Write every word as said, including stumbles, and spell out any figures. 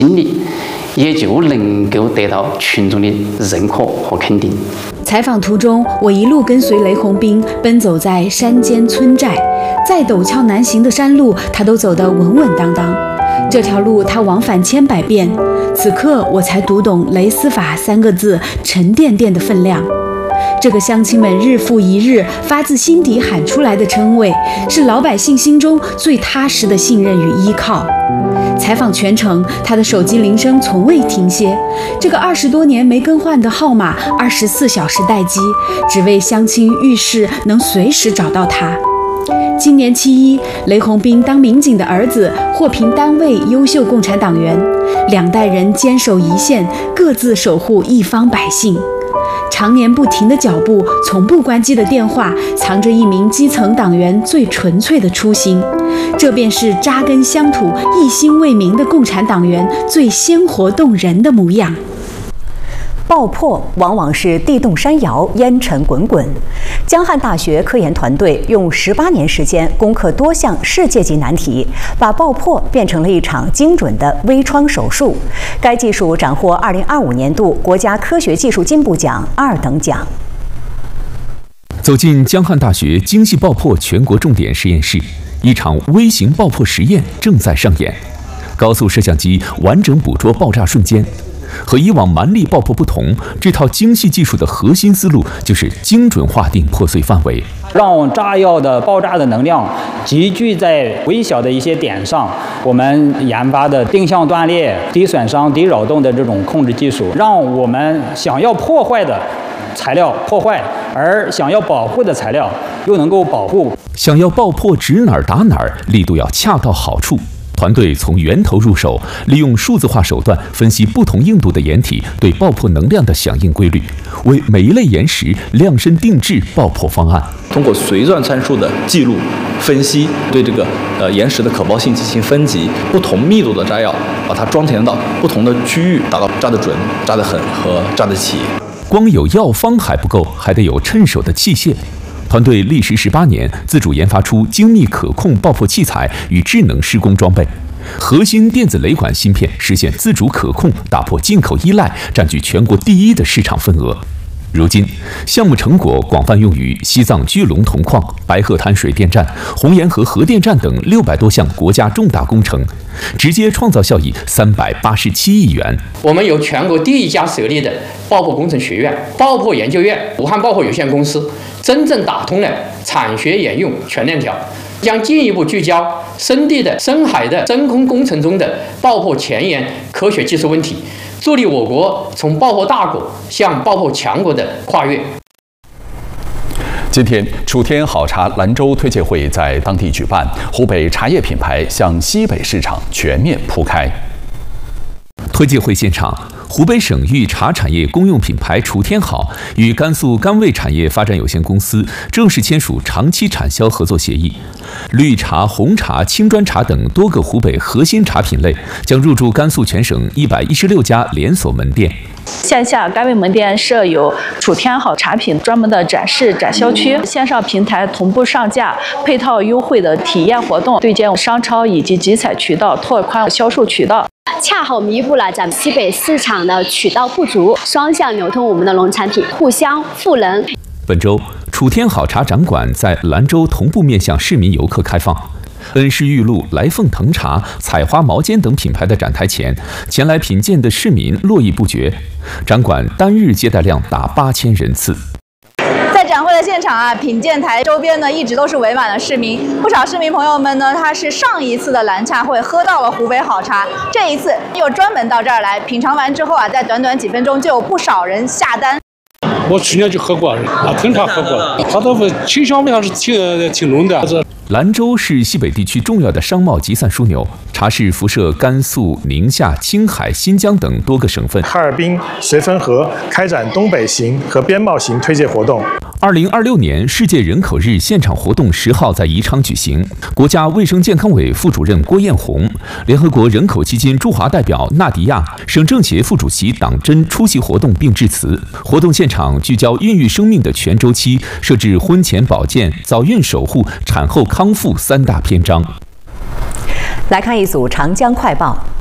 经历，也就能够得到群众的认可和肯定。 采访途中，我一路跟随雷洪兵奔走在山间村寨，再陡峭难行的山路，他都走得稳稳当当。这条路他往返千百遍，此刻我才读懂“雷思法”三个字沉甸甸的分量。这个乡亲们日复一日发自心底喊出来的称谓，是老百姓心中最踏实的信任与依靠。采访全程，他的手机铃声从未停歇，这个二十多年没更换的号码，二十四小时待机，只为乡亲遇事能随时找到他。今年七一，雷洪兵当民警的儿子获评单位优秀共产党员，两代人坚守一线，各自守护一方百姓。常年不停的脚步，从不关机的电话，藏着一名基层党员最纯粹的初心。这便是扎根乡土、一心为民的共产党员最鲜活动人的模样。 爆破往往是地动山摇，烟尘滚滚。江汉大学科研团队用十八年时间攻克多项世界级难题，把爆破变成了一场精准的微创手术。该技术斩获二零二五年度国家科学技术进步奖二等奖。 走进江汉大学精细爆破全国重点实验室，一场微型爆破实验正在上演。高速摄像机完整捕捉爆炸瞬间。和以往蛮力爆破不同，这套精细技术的核心思路就是精准划定破碎范围， 让炸药的爆炸的能量集聚在微小的一些点上。我们研发的定向断裂、低损伤、低扰动的这种控制技术，让我们想要破坏的材料破坏，而想要保护的材料又能够保护。 想要爆破指哪儿打哪儿，力度要恰到好处。团队从源头入手，利用数字化手段分析不同硬度的岩体对爆破能量的响应规律，为每一类岩石量身定制爆破方案。 通过随转参数的记录、分析，对这个呃岩石的可爆性进行分级，不同密度的炸药把它装填到不同的区域，达到炸得准、炸得狠和炸得齐。 光有药方还不够，还得有趁手的器械。团队历时十八年，自主研发出精密可控爆破器材与智能施工装备，核心电子雷管芯片实现自主可控，打破进口依赖，占据全国第一的市场份额。如今，项目成果广泛用于西藏巨龙铜矿、白鹤滩水电站、红岩河核电站等六百多项国家重大工程，直接创造效益三百八十七亿元。 我们有全国第一家设立的爆破工程学院、爆破研究院——武汉爆破有限公司，真正打通了产学研用全链条，将进一步聚焦深地的、深海的真空工程中的爆破前沿科学技术问题，助力我国从爆破大国向爆破强国的跨越。 今天，楚天好茶兰州推介会在当地举办，湖北茶叶品牌向西北市场全面铺开。 推介会现场，湖北省域茶产业公用品牌楚天好与甘肃甘味产业发展有限公司正式签署长期产销合作协议。绿茶、红茶、青砖茶等多个湖北核心茶品类将入驻甘肃全省一百一十六家连锁门店。 线下甘味门店设有楚天好茶品专门的展示展销区，线上平台同步上架，配套优惠的体验活动，对接商超以及集采渠道，拓宽销售渠道， 恰好弥补了咱们西北市场的渠道不足，双向流通我们的农产品，互相赋能。 本周，楚天好茶展馆在兰州同步面向市民游客开放。恩施玉露、来凤藤茶、采花毛尖等品牌的展台前，前来品鉴的市民络绎不绝。展馆单日接待量达八千人次。 在展会的现场啊，品鉴台周边呢一直都是围满了市民，不少市民朋友们呢，他是上一次的兰茶会喝到了湖北好茶，这一次又专门到这儿来品尝完之后啊，在短短几分钟就有不少人下单。 我去年就喝过啊，藤茶喝过，它的清香味还是挺挺浓的。 兰州是西北地区重要的商贸集散枢纽，茶市辐射甘肃、宁夏、青海、新疆等多个省份。 哈尔滨、绥芬河开展东北行和边贸行推介活动。 二零二六年世界人口日现场活动十号在宜昌举行，国家卫生健康委副主任郭艳红、联合国人口基金驻华代表纳迪亚、省政协副主席党真出席活动并致辞。活动现场聚焦孕育生命的全周期，设置婚前保健、早孕守护、产后康复三大篇章。 来看一组长江快报。